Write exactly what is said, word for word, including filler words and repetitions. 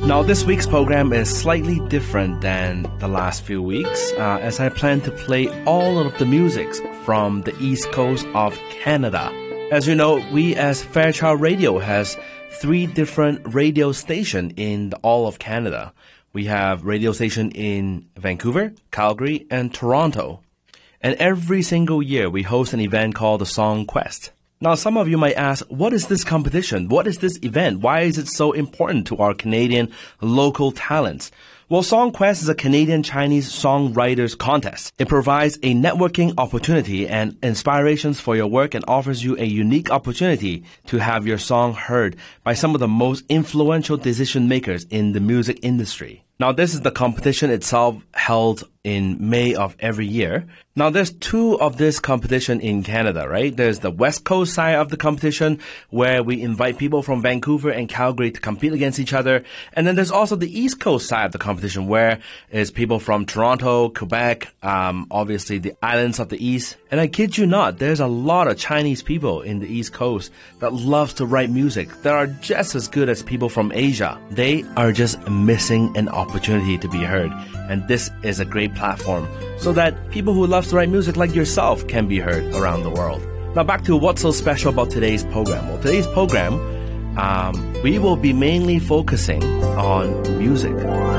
Now, this week's program is slightly different than the last few weeks, uh, as I plan to play all of the musics from the East Coast of Canada. As you know, we as Fairchild Radio has three different radio stations in all of Canada. We have radio station in Vancouver, Calgary, and Toronto. And every single year, we host an event called the Song Quest. Now, some of you might ask, what is this competition? What is this event? Why is it so important to our Canadian local talents? Well, Song Quest is a Canadian Chinese songwriters contest. It provides a networking opportunity and inspirations for your work and offers you a unique opportunity to have your song heard by some of the most influential decision makers in the music industry. Now, this is the competition itself held in May of every year. Now, there's two of this competition in Canada, right? There's the West Coast side of the competition where we invite people from Vancouver and Calgary to compete against each other. And then there's also the East Coast side of the competition where it's people from Toronto, Quebec, um, obviously the islands of the East. And I kid you not, there's a lot of Chinese people in the East Coast that loves to write music that are just as good as people from Asia. They are just missing an opportunity to be heard. And this is a great platform so that people who love to write music like yourself can be heard around the world. Now back to what's so special about today's program. Well, today's program, um, we will be mainly focusing on music